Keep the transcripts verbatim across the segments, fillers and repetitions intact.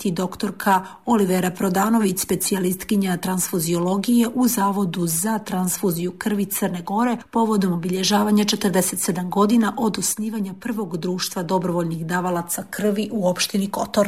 govoriti doktorka Olivera Prodanović, specijalistkinja transfuziologije u Zavodu za transfuziju krvi Crne Gore povodom obilježavanja četrdeset sedam godina od osnivanja prvog društva dobrovoljnih davalaca krvi u opštini Kotor.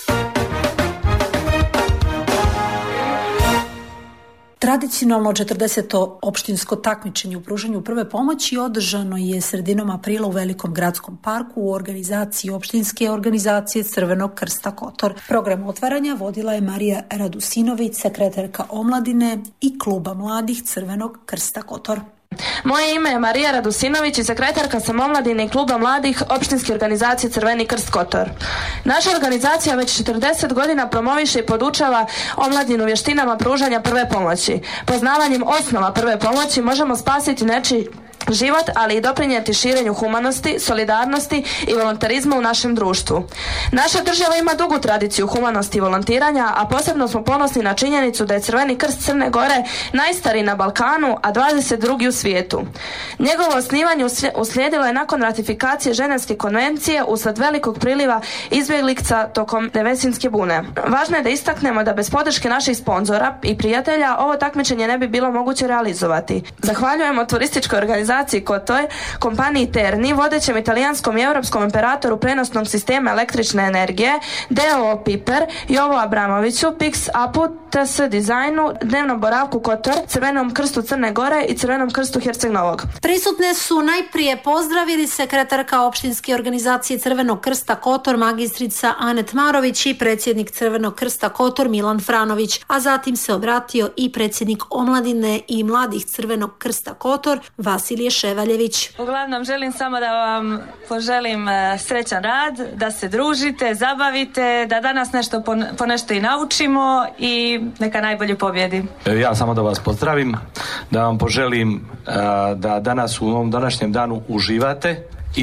Tradicionalno četrdeseto opštinsko takmičenje u pružanju prve pomoći održano je sredinom aprila u Velikom gradskom parku u organizaciji opštinske organizacije Crvenog krsta Kotor. Program otvaranja vodila je Marija Radusinović, sekretarka omladine i kluba mladih Crvenog krsta Kotor. Moje ime je Marija Radusinović i sekretarka sam omladine i kluba mladih opštinske organizacije Crveni krst Kotor. Naša organizacija već četrdeset godina promoviše i podučava omladinu vještinama pružanja prve pomoći. Poznavanjem osnova prve pomoći možemo spasiti nečiji život, ali i doprinijeti širenju humanosti, solidarnosti i volontarizma u našem društvu. Naša država ima dugu tradiciju humanosti i volontiranja, a posebno smo ponosni na činjenicu da je Crveni krst Crne Gore najstariji na Balkanu, a dvadeset drugi u svijetu. Njegovo osnivanje uslijedilo je nakon ratifikacije Ženevske konvencije usled velikog priliva izbjeglica tokom Devesinske bune. Važno je da istaknemo da bez podrške naših sponzora i prijatelja ovo takmičenje ne bi bilo moguće realizovati. Zahvaljujemo turističkoj organizaciji Kotor, kompaniji Terni, vodećem italijanskom i europskom operatoru prenosnog sistema električne energije, D O O Piper, Jovo Abramoviću, Pix Apu, T S Dizajnu, Dnevnom boravku Kotor, Crvenom krstu Crne Gore i Crvenom krstu Herceg Novog. Prisutne su najprije pozdravili sekretarka opštinske organizacije Crvenog krsta Kotor, magistrica Anet Marović i predsjednik Crvenog krsta Kotor Milan Franović, a zatim se obratio i predsjednik omladine i mladih Crvenog krsta Kotor Vasilije Ševaljević. Uglavnom želim samo da vam poželim srećan rad, da se družite, zabavite, da danas nešto po nešto i naučimo i neka najbolje pobjedi. Ja samo da vas pozdravim, da vam poželim da danas u ovom današnjem danu uživate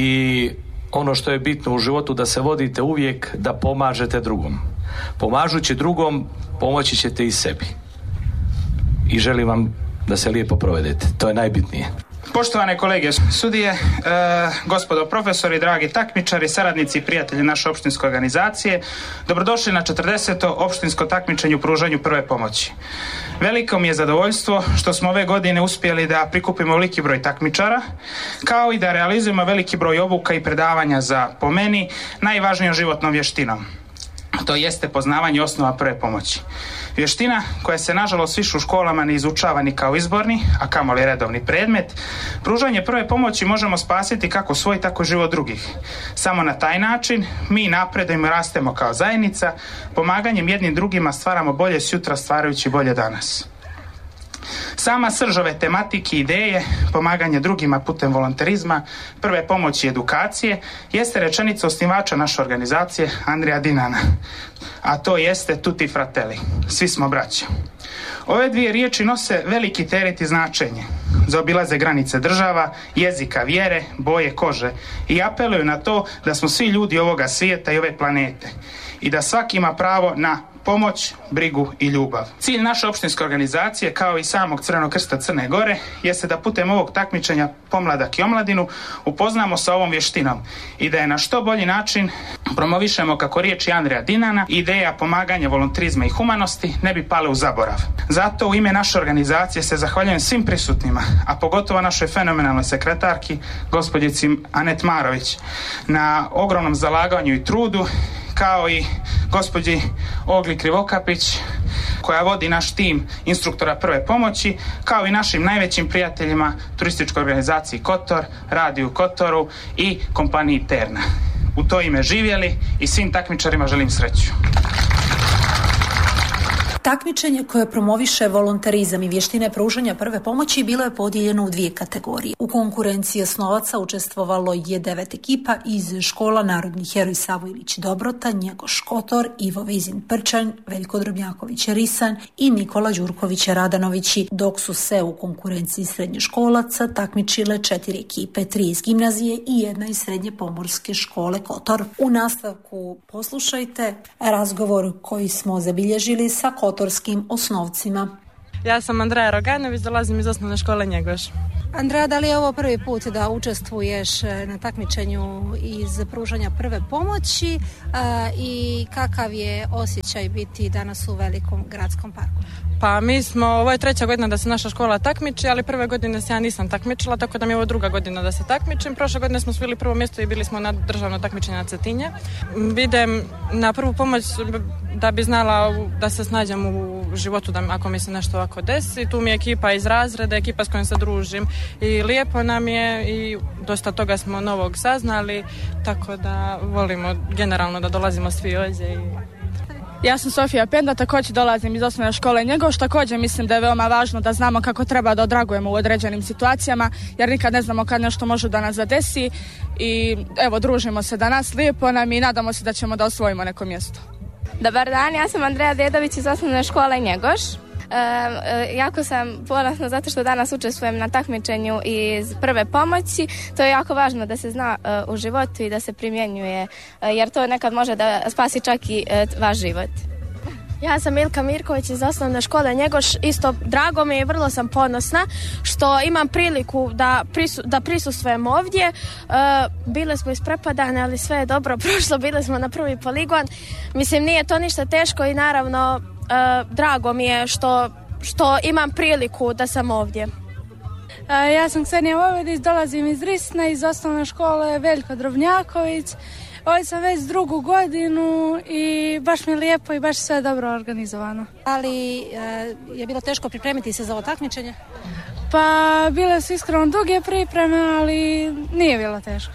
i ono što je bitno u životu da se vodite uvijek da pomažete drugom. Pomažući drugom pomoći ćete i sebi. I želim vam da se lijepo provedete. To je najbitnije. Poštovane kolege sudije, e, gospodo profesori, dragi takmičari, saradnici i prijatelji naše opštinske organizacije, dobrodošli na četrdeseto opštinsko takmičenje u pružanju prve pomoći. Veliko mi je zadovoljstvo što smo ove godine uspjeli da prikupimo veliki broj takmičara, kao i da realizujemo veliki broj obuka i predavanja za, po meni, najvažnijom životnom vještinom. To jeste poznavanje osnova prve pomoći. Vještina koja se nažalost više u školama ne izučava ni kao izborni, a kamoli redovni predmet. Pružanje prve pomoći možemo spasiti kako svoj, tako i život drugih. Samo na taj način mi napredujemo i rastemo kao zajednica, pomaganjem jednim drugima stvaramo bolje sutra, stvarajući bolje danas. Sama srž ove tematike i ideje, pomaganje drugima putem volonterizma, prve pomoći i edukacije, jeste rečenica osnivača naše organizacije Andrija Dinana, a to jeste tutti fratelli, svi smo braća. Ove dvije riječi nose veliki teret i značenje, zaobilaze granice država, jezika, vjere, boje kože i apeluju na to da smo svi ljudi ovoga svijeta i ove planete i da svaki ima pravo na pomoć, brigu i ljubav. Cilj naše opštinske organizacije, kao i samog Crvenog krsta Crne Gore, jeste da putem ovog takmičenja pomladak i omladinu upoznamo sa ovom vještinom i da je na što bolji način promovišemo, kako riječi Andrija Dinana, ideja pomaganja, volontarizma i humanosti ne bi pale u zaborav. Zato u ime naše organizacije se zahvaljujem svim prisutnima, a pogotovo našoj fenomenalnoj sekretarki, gospođici Anet Marović, na ogromnom zalaganju i trudu, kao i gospođi Ogli Krivokapić, koja vodi naš tim instruktora prve pomoći, kao i našim najvećim prijateljima turističkoj organizaciji Kotor, Radiju Kotoru i kompaniji Terna. U to ime živjeli i svim takmičarima želim sreću. Takmičenje koje promoviše volontarizam i vještine pružanja prve pomoći bilo je podijeljeno u dvije kategorije. U konkurenciji osnovaca učestvovalo je devet ekipa iz škola Narodni heroj Savo Ilić Dobrota, Njegoš Kotor, Ivo Vizin Prčanj, Veljko Drobnjaković Risan i Nikola Đurković Radanovići, dok su se u konkurenciji srednjoškolaca takmičile četiri ekipe, tri iz gimnazije i jedna iz srednje pomorske škole Kotor. U nastavku poslušajte razgovor koji smo zabilježili sa kotorskim osnovcima. Ja sam Andreja Roganović, dolazim iz osnovne škole Njegoš. Andrea, da li je ovo prvi put da učestvuješ na takmičenju iz pružanja prve pomoći i kakav je osjećaj biti danas u velikom gradskom parku? Pa mi smo, ovo je treća godina da se naša škola takmiči, ali prve godine se ja nisam takmičila, tako da mi je ovo druga godina da se takmičim. Prošle godine smo osvojili prvo mjesto i bili smo na državno takmičenje na Cetinje. Idem na prvu pomoć da bi znala da se snađem u životu da ako mi se nešto ovako desi. Tu mi je ekipa iz razreda, ekipa s kojom se družim i lijepo nam je i dosta toga smo novog saznali, tako da volimo generalno da dolazimo svi ovdje. Ja sam Sofija Penda, također dolazim iz osnovne škole Njegoš. Također mislim da je veoma važno da znamo kako treba da odragujemo u određenim situacijama, jer nikad ne znamo kad nešto može da nas zadesi i evo, družimo se danas, lijepo nam i nadamo se da ćemo da osvojimo neko mjesto. Dobar dan, ja sam Andrea Dedović iz osnovne škole Njegoš. E, e, jako sam ponosna zato što danas učestvujem na takmičenju iz prve pomoći. To je jako važno da se zna e, u životu i da se primjenjuje, e, jer to nekad može da spasi čak i e, vaš život. Ja sam Milka Mirković iz osnovne škole Njegoš. Isto drago mi je i vrlo sam ponosna što imam priliku da, prisu, da prisustvujem ovdje. E, bile smo isprepadane, ali sve je dobro prošlo. Bile smo na prvi poligon. Mislim, nije to ništa teško i naravno e, drago mi je što, što imam priliku da sam ovdje. E, ja sam Ksenija Vojvodić, dolazim iz Risne, iz osnovne škole Veljko Drobnjaković. Ovdje sam već drugu godinu i baš mi je lijepo i baš sve dobro organizovano. Ali e, je bilo teško pripremiti se za ovo takmičenje? Pa bile su iskreno duge pripreme, ali nije bilo teško.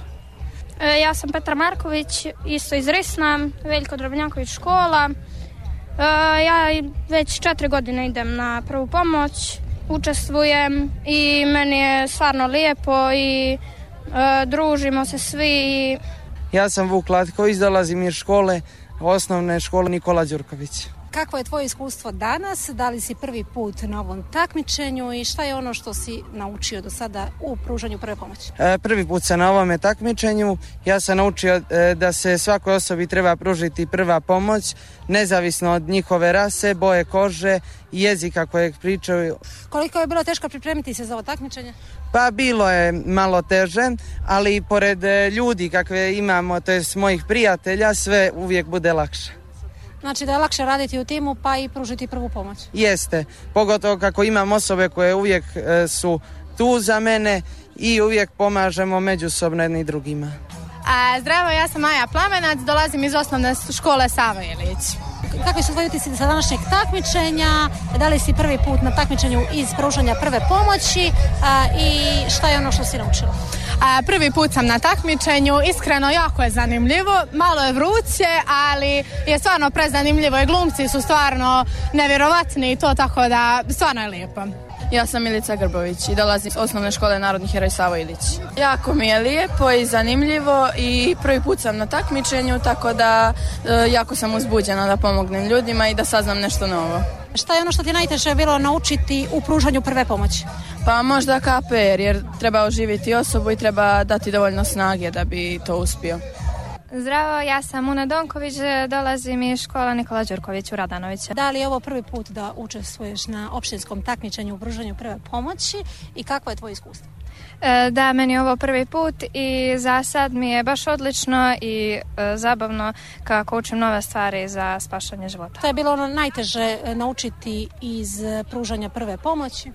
E, ja sam Petra Marković, isto iz Risna, Veljko Drobnjaković škola. E, ja već četiri godine idem na prvu pomoć, učestvujem i meni je stvarno lijepo i e, družimo se svi. Ja sam Vuk Latković, dolazim iz škole, osnovne škole Nikola Đurković. Kakvo je tvoje iskustvo danas? Da li si prvi put na ovom takmičenju i šta je ono što si naučio do sada u pružanju prve pomoći? E, prvi put sam na ovome takmičenju. Ja sam naučio e, da se svakoj osobi treba pružiti prva pomoć, nezavisno od njihove rase, boje kože i jezika kojeg pričaju. Koliko je bilo teško pripremiti se za ovo takmičenje? Pa bilo je malo teže, ali i pored ljudi kakve imamo, to jest mojih prijatelja, sve uvijek bude lakše. Znači da je lakše raditi u timu pa i pružiti prvu pomoć? Jeste, pogotovo kako imam osobe koje uvijek e, su tu za mene i uvijek pomažemo međusobno jedni drugima. A, zdravo, ja sam Maja Plamenac, dolazim iz osnovne škole Savo Ilić. Kakvi su tvoji utisci sa današnjeg takmičenja? Da li si prvi put na takmičenju iz pružanja prve pomoći a, i šta je ono što si naučila? A, prvi put sam na takmičenju, iskreno jako je zanimljivo, malo je vruće, ali je stvarno prezanimljivo i glumci su stvarno nevjerovatni i to, tako da stvarno je lijepo. Ja sam Milica Grbović i dolazim iz osnovne škole Narodni heroj Savo Ilić. Jako mi je lijepo i zanimljivo i prvi put sam na takmičenju, tako da e, jako sam uzbuđena da pomognem ljudima i da saznam nešto novo. Šta je ono što ti najteže bilo naučiti u pružanju prve pomoći? Pa možda K P R, jer treba oživiti osobu i treba dati dovoljno snage da bi to uspio. Zdravo, ja sam Una Donković, dolazim iz škola Nikola Đurković u Radanovića. Da li je ovo prvi put da učestvuješ na opštinskom takmičenju u pružanju prve pomoći i kako je tvoje iskustvo? E, da, meni je ovo prvi put i za sad mi je baš odlično i e, zabavno kako učim nove stvari za spašanje života. To je bilo ono najteže naučiti iz pružanja prve pomoći?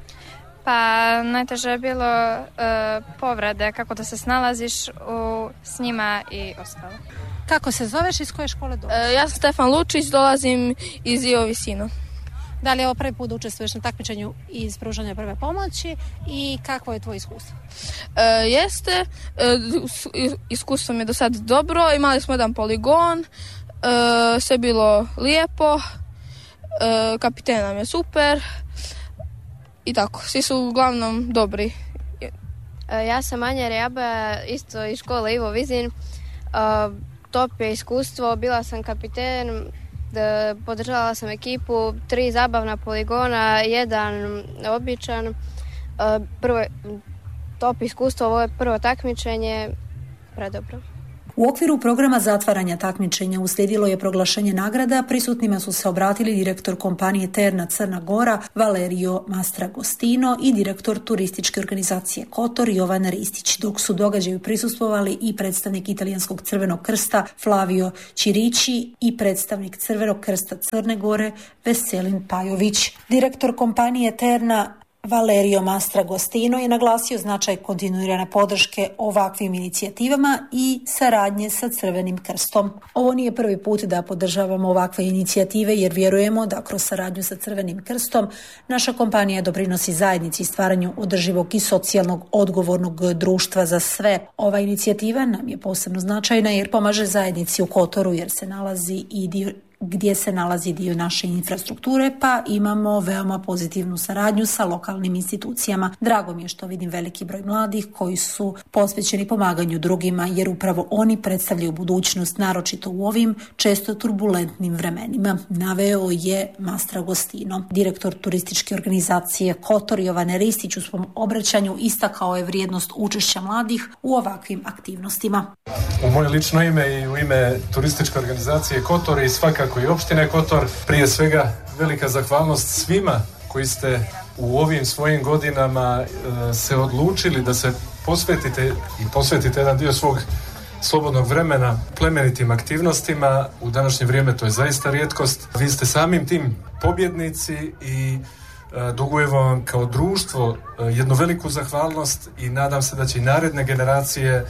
Pa najteže je bilo e, povrede, kako da se snalaziš u, s njima i ostalo. Kako se zoveš, iz koje škole dolaziš? E, ja sam Stefan Lučić, dolazim iz Io Visino. Da li je ovo prvi put da učestvuješ na takmičenju iz pružanja prve pomoći i kakvo je tvoje iskustvo? E, jeste, e, iskustvo mi je do sad dobro, imali smo jedan poligon, e, sve bilo lijepo, e, kapiten nam je super. I tako, svi su uglavnom dobri. Ja sam Anja Rjaba, isto iz škole Ivo Vizin. Top je iskustvo, bila sam kapiten, podržala sam ekipu, tri zabavna poligona, jedan običan. Prvo, top iskustvo, ovo je prvo takmičenje, predobro. U okviru programa zatvaranja takmičenja uslijedilo je proglašenje nagrada. Prisutnima su se obratili direktor kompanije Terna Crna Gora Valerio Mastragostino i direktor turističke organizacije Kotor Jovan Ristić, dok su događaju prisustvovali i predstavnik Italijanskog Crvenog krsta Flavio Čirići i predstavnik Crvenog krsta Crne Gore Veselin Pajović. Direktor kompanije Terna Valerio Mastragostino je naglasio značaj kontinuirane podrške ovakvim inicijativama i saradnje sa Crvenim krstom. Ovo nije prvi put da podržavamo ovakve inicijative jer vjerujemo da kroz saradnju sa Crvenim krstom naša kompanija doprinosi zajednici stvaranju održivog i socijalnog odgovornog društva za sve. Ova inicijativa nam je posebno značajna jer pomaže zajednici u Kotoru jer se nalazi i dio gdje se nalazi dio naše infrastrukture, pa imamo veoma pozitivnu saradnju sa lokalnim institucijama. Drago mi je što vidim veliki broj mladih koji su posvećeni pomaganju drugima, jer upravo oni predstavljaju budućnost, naročito u ovim često turbulentnim vremenima, naveo je Mastragostino. Direktor turističke organizacije Kotor Jovan Ristić u svom obraćanju istakao je vrijednost učešća mladih u ovakvim aktivnostima. U moje lično ime i u ime turističke organizacije Kotor i svakako i opštine Kotor, prije svega velika zahvalnost svima koji ste u ovim svojim godinama e, se odlučili da se posvetite i posvetite jedan dio svog slobodnog vremena plemenitim aktivnostima. U današnje vrijeme to je zaista rijetkost. Vi ste samim tim pobjednici i e, dugujemo vam kao društvo e, jednu veliku zahvalnost i nadam se da će i naredne generacije e,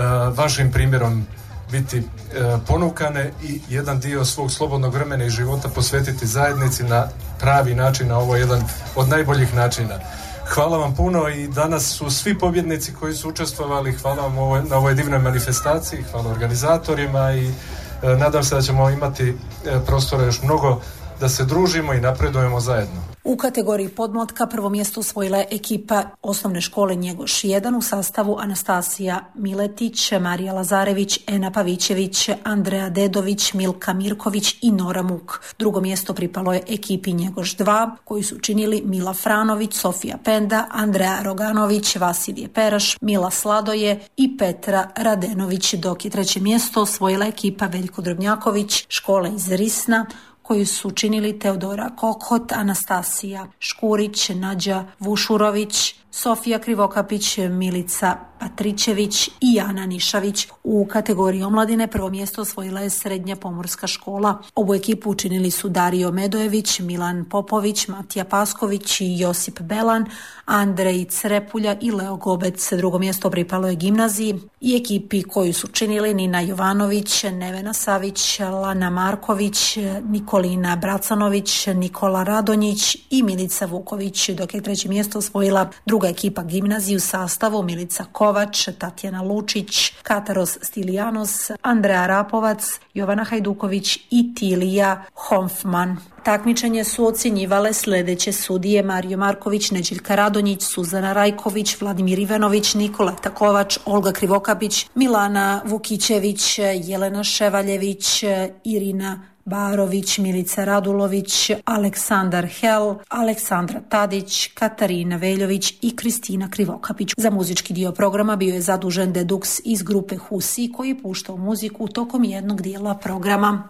vašim primjerom biti e, ponukane i jedan dio svog slobodnog vremena i života posvetiti zajednici na pravi način, na ovo jedan od najboljih načina. Hvala vam puno i danas su svi pobjednici koji su učestvovali, hvala vam ovo, na ovoj divnoj manifestaciji, hvala organizatorima i e, nadam se da ćemo imati e, prostora još mnogo da se družimo i napredujemo zajedno. U kategoriji podmlatka prvo mjesto osvojila je ekipa osnovne škole Njegoš jedan u sastavu Anastasija Miletić, Marija Lazarević, Ena Pavićević, Andreja Dedović, Milka Mirković i Nora Muk. Drugo mjesto pripalo je ekipi Njegoš dva, koji su činili Mila Franović, Sofija Penda, Andreja Roganović, Vasilije Peraš, Mila Sladoje i Petra Radenović, dok je treće mjesto osvojila ekipa Veljko Drobnjaković, škole iz Risna, koju su činili Teodora Kokhot, Anastasija Škurić, Nađa Vušurović, Sofija Krivokapić, Milica Patričević i Jana Nišavić. U kategoriji omladine prvo mjesto osvojila je Srednja pomorska škola. Ovu ekipu učinili su Dario Medojević, Milan Popović, Matija Pasković i Josip Belan, Andrej Crepulja i Leo Gobec. Drugo mjesto pripalo je gimnaziji i ekipi koju su činili Nina Jovanović, Nevena Savić, Lana Marković, Nikolina Bracanović, Nikola Radonjić i Milica Vuković, dok je treće mjesto osvojila druga ekipa gimnazije u sastavu Milica Kovač, Tatjana Lučić, Kataros Stilijanos, Andreja Rapovac, Jovana Hajduković i Tilija Homfman. Takmičenje su ocjenjivale sljedeće sudije: Mario Marković, Neđeljka Radonjić, Suzana Rajković, Vladimir Ivanović, Nikola Takovač, Olga Krivokapić, Milana Vukićević, Jelena Ševaljević, Irina Barović, Milica Radulović, Aleksandar Hel, Aleksandra Tadić, Katarina Veljović i Kristina Krivokapić. Za muzički dio programa bio je zadužen Dedux iz grupe Husi, koji je puštao muziku tokom jednog dijela programa.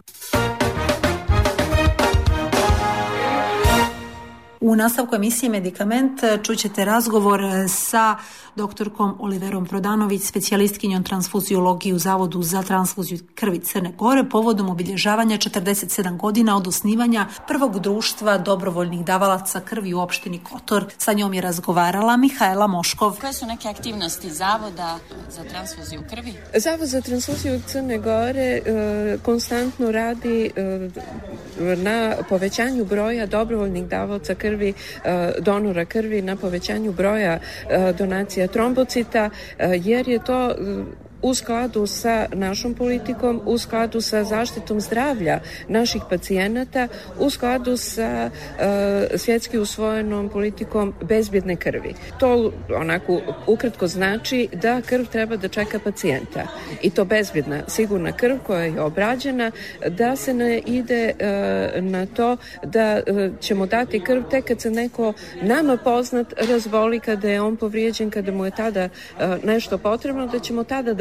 U nastavku emisije Medikament čućete razgovor sa doktorkom Oliverom Prodanović, specijalistkinjom transfuziologije u Zavodu za transfuziju krvi Crne Gore, povodom obilježavanja četrdeset sedam godina od osnivanja prvog društva dobrovoljnih davalaca krvi u opštini Kotor. Sa njom je razgovarala Mihajla Moškov. Koje su neke aktivnosti Zavoda za transfuziju krvi? Zavod za transfuziju Crne Gore e, konstantno radi e, na povećanju broja dobrovoljnih davalaca krvi, e, donora krvi, na povećanju broja e, donacija trombocita, jer je to u skladu sa našom politikom, u skladu sa zaštitom zdravlja naših pacijenata, u skladu sa uh, svjetski usvojenom politikom bezbjedne krvi. To onako ukratko znači da krv treba da čeka pacijenta i to bezbjedna, sigurna krv koja je obrađena, da se ne ide uh, na to da uh, ćemo dati krv tek kad se neko nama poznat razboli, kada je on povrijeđen, kada mu je tada uh, nešto potrebno, da ćemo tada da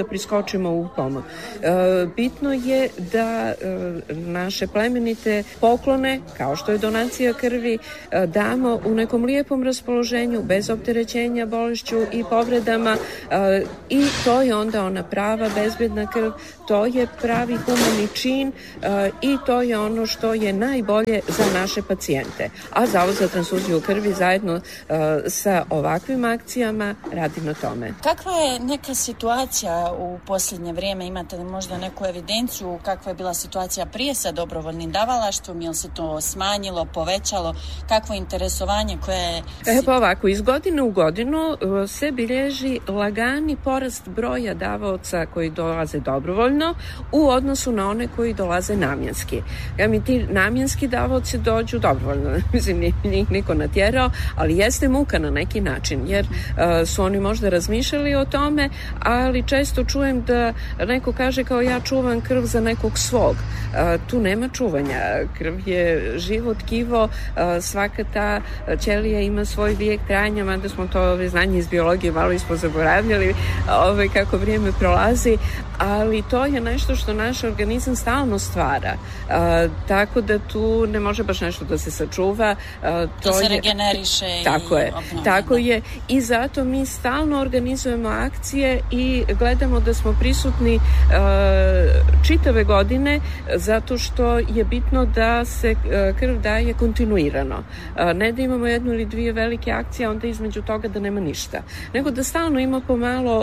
priskočimo u pomoć. Bitno je da naše plemenite poklone, kao što je donacija krvi, damo u nekom lijepom raspoloženju, bez opterećenja bolešću i povredama, i to je onda ona prava bezbedna krv, to je pravi humani čin i to je ono što je najbolje za naše pacijente. A Zavod za transfuziju krvi zajedno sa ovakvim akcijama radi na tome. Kakva je neka situacija u posljednje vrijeme? Imate li možda neku evidenciju kakva je bila situacija prije sa dobrovoljnim davalaštvom? Je li se to smanjilo, povećalo? Kakvo interesovanje koje je... E pa ovako, iz godine u godinu se bilježi lagani porast broja davaoca koji dolaze dobrovoljno u odnosu na one koji dolaze namjenski. Ja mi ti namjenski davaoci dođu dobrovoljno, mislim, njih niko natjerao, ali jeste muka na neki način, jer uh, su oni možda razmišljali o tome, ali često čujem da neko kaže kao ja čuvam krv za nekog svog. Uh, tu nema čuvanja. Krv je živo tkivo, uh, svaka ta ćelija ima svoj vijek trajanja, mada smo to ove znanje iz biologije malo ispo zaboravljali ove, kako vrijeme prolazi, ali to je nešto što naš organizam stalno stvara. Uh, tako da tu ne može baš nešto da se sačuva. Uh, to da se je, regeneriše tako i je, obnovi. Tako je. I zato mi stalno organizujemo akcije i gledamo da smo prisutni uh, čitave godine, zato što je bitno da se uh, krv daje kontinuirano. Uh, ne da imamo jednu ili dvije velike akcije, onda između toga da nema ništa. Nego da stalno ima pomalo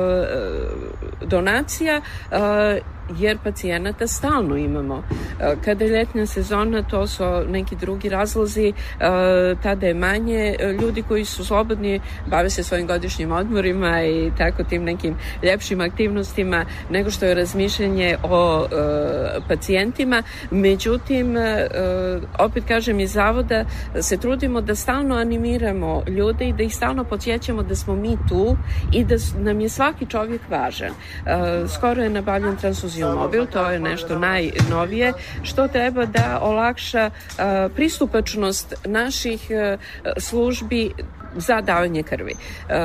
uh, donacija, uh, jer pacijenata stalno imamo. Kada je ljetna sezona, to su neki drugi razlozi, tada je manje ljudi koji su slobodni, bave se svojim godišnjim odmorima i tako tim nekim ljepšim aktivnostima, nego što je razmišljanje o pacijentima. Međutim, opet kažem, iz zavoda se trudimo da stalno animiramo ljude i da ih stalno podsjećamo da smo mi tu i da nam je svaki čovjek važan. Skoro je nabavljen transfuziomobil, to je nešto najnovije što treba da olakša uh, pristupačnost naših uh, službi za davanje krvi.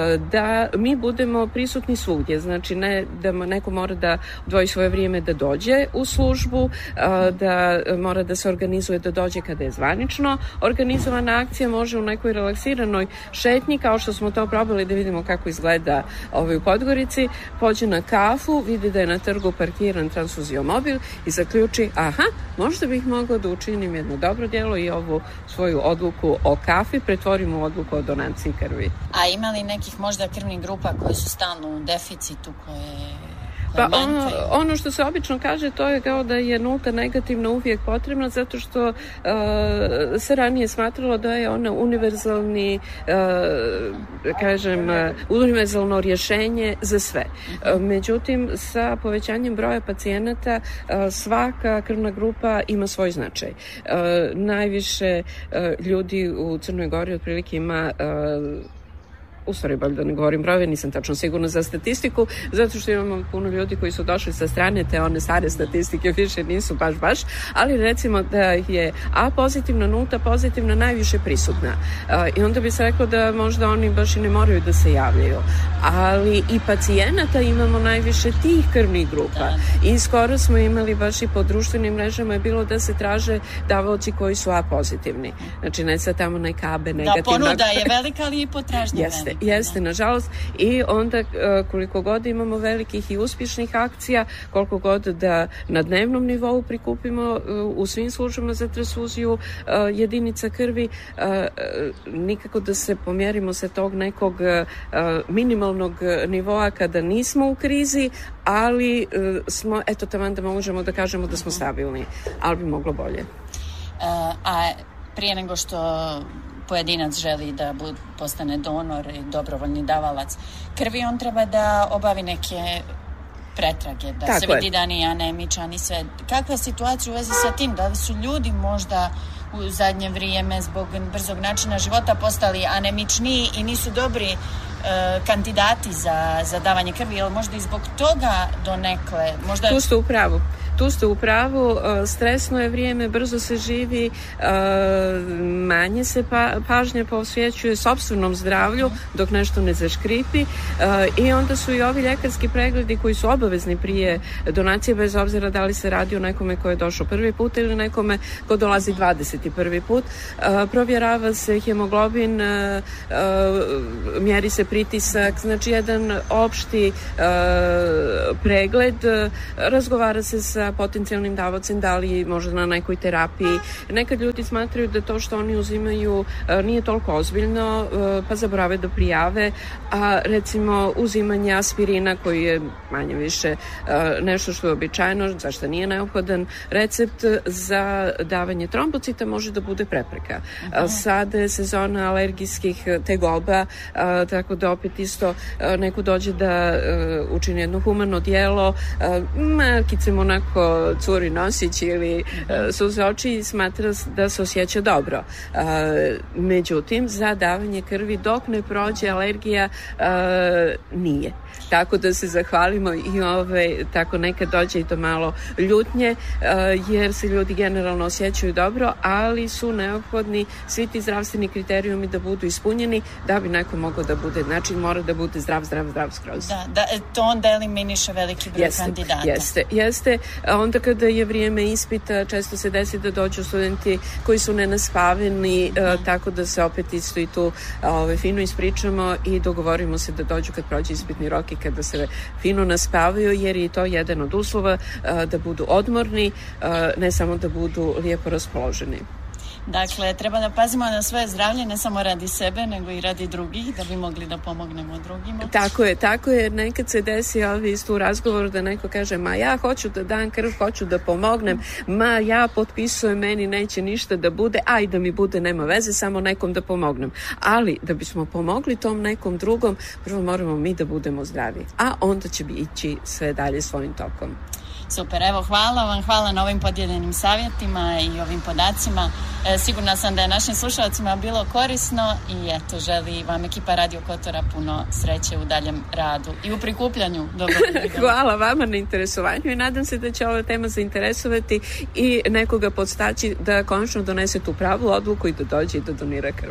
Da mi budemo prisutni svugdje, znači ne da neko mora da odvoji svoje vrijeme da dođe u službu, da mora da se organizuje da dođe kada je zvanično organizovana akcija, može u nekoj relaksiranoj šetnji, kao što smo to probali da vidimo kako izgleda ovaj u Podgorici, pođe na kafu, vidi da je na trgu parkiran transfuziomobil i zaključi, aha, možda bih mogao da učinim jedno dobro djelo i ovu svoju odluku o kafi pretvorim u odluku o donaciji krvi. A ima li nekih možda krvnih grupa koje su stalno u deficitu, koje... Pa ono, ono što se obično kaže, to je kao da je nulta negativna uvijek potrebna, zato što uh, se ranije smatralo da je ona univerzalni, uh, kažem, uh, univerzalno rješenje za sve. Uh, međutim, sa povećanjem broja pacijenata uh, svaka krvna grupa ima svoj značaj. Uh, najviše uh, ljudi u Crnoj Gori otprilike ima uh, u stvari bolje da ne govorim brojeve, nisam tačno sigurna za statistiku, zato što imamo puno ljudi koji su došli sa strane, te one stare statistike više nisu baš baš, ali recimo da je A pozitivna, nulta pozitivna najviše prisutna. Uh, I onda bi se reklo da možda oni baš i ne moraju da se javljaju. Ali i pacijenata imamo najviše tih krvnih grupa. I skoro smo imali baš i po društvenim mrežama je bilo da se traže davaoci koji su A pozitivni. Znači ne sad tamo neka A B negativna. Da, ponuda je velika, ali i potražnja Jeste. Jeste, nažalost, i onda koliko god imamo velikih i uspješnih akcija, koliko god da na dnevnom nivou prikupimo u svim službama za transfuziju jedinica krvi, nikako da se pomjerimo sa tog nekog minimalnog nivoa kada nismo u krizi, ali smo, eto taman da možemo da kažemo da smo stabilni, ali bi moglo bolje. A prije nego što pojedinac želi da bud, postane donor i dobrovoljni davalac krvi, on treba da obavi neke pretrage, da Tako se vidi je. da nije anemičan i sve. Kakva je situacija u vezi sa tim? Da li su ljudi možda u zadnje vrijeme zbog brzog načina života postali anemičniji i nisu dobri e, kandidati za, za davanje krvi, ili možda i zbog toga donekle? Možda... Tu ste u pravu. tu ste u pravu, stresno je vrijeme, brzo se živi, manje se pa, pažnje posvećuje sopstvenom zdravlju dok nešto ne zaškripi i onda su i ovi ljekarski pregledi koji su obavezni prije donacije, bez obzira da li se radi o nekome ko je došao prvi put ili nekome ko dolazi dvadeset prvi put. Provjerava se hemoglobin, mjeri se pritisak, znači jedan opšti pregled, razgovara se sa potencijalnim davocem da li možda na nekoj terapiji. Nekad ljudi smatraju da to što oni uzimaju nije toliko ozbiljno, pa zaborave da prijave, a recimo uzimanje aspirina koji je manje više nešto što je običajno, zašto nije neophodan recept za davanje trombocita, može da bude prepreka. Aha. Sada je sezona alergijskih tegoba, tako da opet isto neko dođe da učini jedno humano dijelo, markice mu onako curi nosić ili suze oči i smatra da se osjeća dobro. Međutim, za davanje krvi dok ne prođe alergija nije. Tako da se zahvalimo i ove, tako nekad dođe i do malo ljutnje, jer se ljudi generalno osjećaju dobro, ali su neophodni svi ti zdravstveni kriterijumi da budu ispunjeni da bi neko mogao da bude, znači mora da bude zdrav, zdrav, zdrav skroz. Da, da to onda eliminiše veliki broj jeste, kandidata. Jeste, jeste. Onda kada je vrijeme ispita, često se desi da dođu studenti koji su nenaspaveni, mm. tako da se opet isto i tu ove, fino ispričamo i dogovorimo se da dođu kad prođe ispitni rok i kada se fino naspavaju, jer je to jedan od uslova da budu odmorni, ne samo da budu lijepo raspoloženi. Dakle, treba da pazimo na svoje zdravlje, ne samo radi sebe, nego i radi drugih, da bi mogli da pomognemo drugima. Tako je, tako je. Nekad se desi ovi isto u razgovoru da neko kaže, ma ja hoću da dam krv, hoću da pomognem, ma ja potpisujem, meni neće ništa da bude, a i da mi bude, nema veze, samo nekom da pomognem. Ali, da bismo pomogli tom nekom drugom, prvo moramo mi da budemo zdravi, a onda će bi ići sve dalje svojim tokom. Super, evo hvala vam, hvala na ovim podijeljenim savjetima i ovim podacima. E, sigurna sam da je našim slušalcima bilo korisno i eto, želi vam ekipa Radio Kotora puno sreće u daljem radu i u prikupljanju dobrovoljnih. Hvala vama na interesovanju i nadam se da će ova tema zainteresovati i nekoga podstaći da konačno donese tu pravu odluku i da dođe i da donira krv.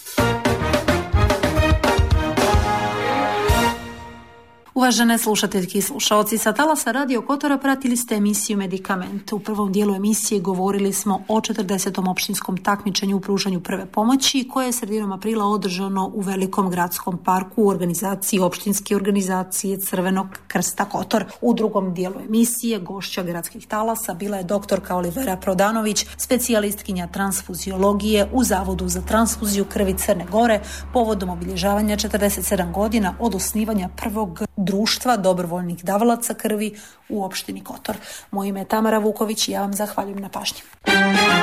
Uvažene slušateljke i slušalci, sa talasa Radio Kotora pratili ste emisiju Medikament. U prvom dijelu emisije govorili smo o četrdesetom opštinskom takmičenju u pružanju prve pomoći koje je sredinom aprila održano u Velikom gradskom parku u organizaciji opštinske organizacije Crvenog krsta Kotor. U drugom dijelu emisije gošća gradskih talasa bila je doktorka Olivera Prodanović, specijalistkinja transfuziologije u Zavodu za transfuziju krvi Crne Gore povodom obilježavanja četrdeset sedam godina od osnivanja prvog društva dobrovoljnih davalaca krvi u opštini Kotor. Moje ime je Tamara Vuković i ja vam zahvaljujem na pažnji.